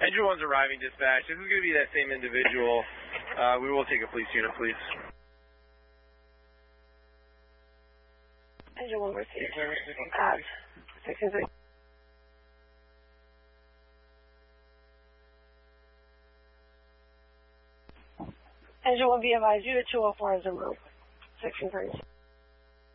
Engine 1's arriving, dispatch. This is going to be that same individual. We will take a police unit, please. Engine 1 received. 6-3. Engine 1 be advised, unit 204 is removed. 6-3.